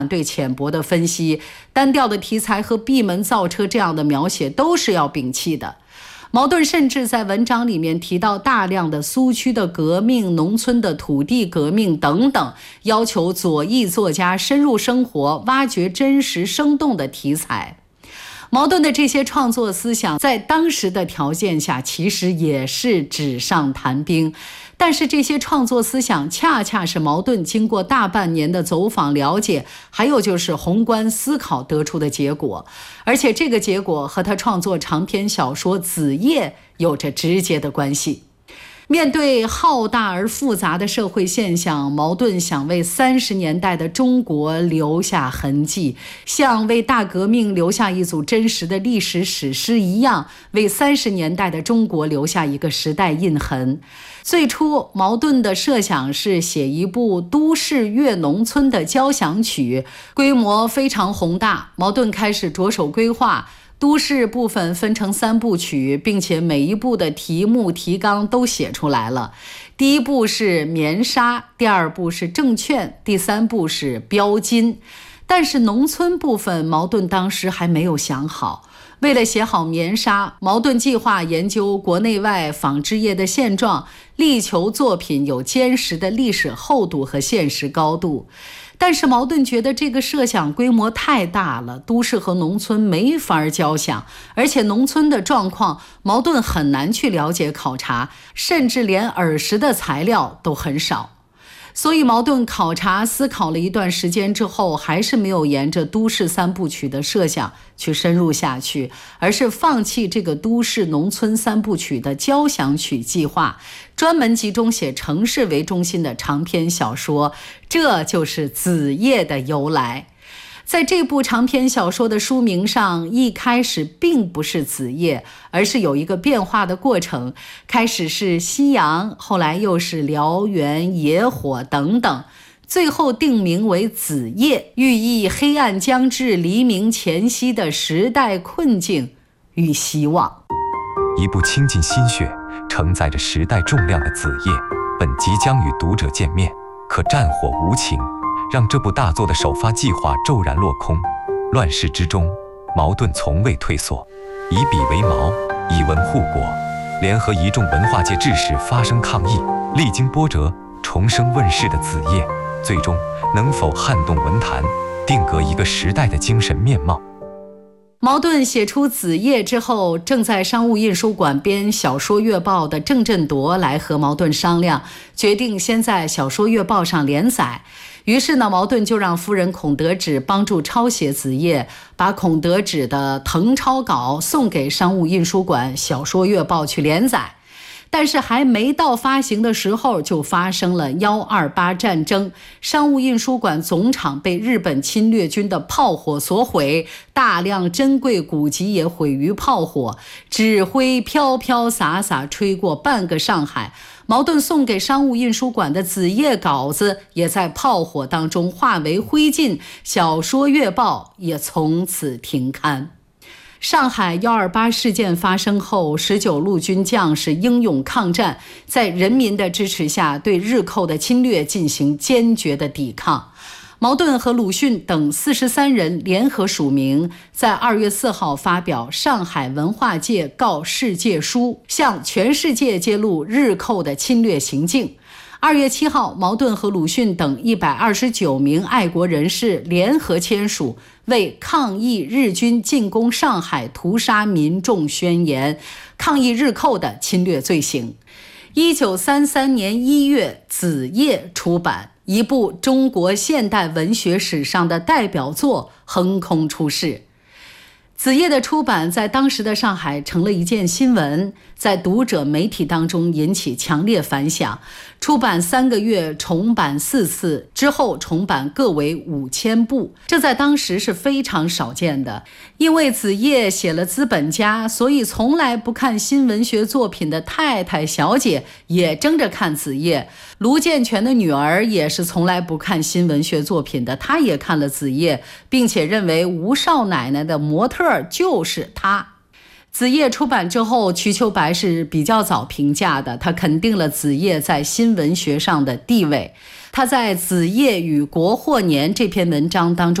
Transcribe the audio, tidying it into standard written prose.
对浅薄的分析、单调的题材和闭门造车这样的描写都是要摒弃的。茅盾甚至在文章里面提到大量的苏区的革命、农村的土地革命等等，要求左翼作家深入生活，挖掘真实生动的题材。茅盾的这些创作思想在当时的条件下其实也是纸上谈兵，但是这些创作思想恰恰是茅盾经过大半年的走访了解，还有就是宏观思考得出的结果，而且这个结果和他创作长篇小说《子夜》有着直接的关系。面对浩大而复杂的社会现象，茅盾想为30年代的中国留下痕迹，像为大革命留下一组真实的历史史诗一样，为30年代的中国留下一个时代印痕。最初茅盾的设想是写一部都市越农村的交响曲，规模非常宏大。茅盾开始着手规划都市部分分成3部曲，并且每一部的题目提纲都写出来了。第1部是棉纱，第2部是证券，第3部是标金。但是农村部分茅盾当时还没有想好。为了写好棉纱，茅盾计划研究国内外纺织业的现状，力求作品有坚实的历史厚度和现实高度。但是茅盾觉得这个设想规模太大了，都市和农村没法交响，而且农村的状况茅盾很难去了解考察，甚至连耳识的材料都很少。所以茅盾考察思考了一段时间之后，还是没有沿着都市3部曲的设想去深入下去，而是放弃这个都市农村3部曲的交响曲计划，专门集中写城市为中心的长篇小说，这就是《子夜》的由来。在这部长篇小说的书名上，一开始并不是子夜，而是有一个变化的过程，开始是夕阳，后来又是燎原、野火等等，最后定名为子夜，寓意黑暗将至、黎明前夕的时代困境与希望。 一部倾尽心血、承载着时代重量的子夜，本即将与读者见面，可战火无情，让这部大作的首发计划骤然落空。乱世之中，茅盾从未退缩，以笔为矛，以文护国，联合一众文化界志士发声抗议，历经波折，重生问世的子夜，最终能否撼动文坛，定格一个时代的精神面貌。 茅盾写出《子夜》之后，正在商务印书馆编小说月报的郑振铎来和茅盾商量，决定先在小说月报上连载。于是呢，茅盾就让夫人孔德芷帮助抄写《子夜》，把孔德芷的誊抄稿送给商务印书馆小说月报去连载。但是还没到发行的时候，就发生了128战争，商务印书馆总厂被日本侵略军的炮火所毁，大量珍贵古籍也毁于炮火，纸灰飘飘洒洒吹过半个上海。茅盾送给商务印书馆的《子夜》稿子也在炮火当中化为灰烬，小说月报也从此停刊。上海128事件发生后，19路军将士英勇抗战，在人民的支持下对日寇的侵略进行坚决的抵抗。茅盾和鲁迅等43人联合署名，在2月4号发表《上海文化界告世界书》，向全世界揭露日寇的侵略行径。2月7号，茅盾和鲁迅等129名爱国人士联合签署为抗议日军进攻上海屠杀民众宣言，抗议日寇的侵略罪行。1933年1月，《子夜》出版，一部中国现代文学史上的代表作横空出世。子夜的出版在当时的上海成了一件新闻，在读者媒体当中引起强烈反响。出版3个月，重版4次，之后重版各为5000部，这在当时是非常少见的。因为子夜写了资本家，所以从来不看新文学作品的太太小姐也争着看子夜。卢健全的女儿也是从来不看新文学作品的，她也看了子夜，并且认为吴少奶奶的模特就是她。子夜出版之后，瞿秋白是比较早评价的，他肯定了子夜在新文学上的地位。 他在《子夜与国货年》这篇文章当中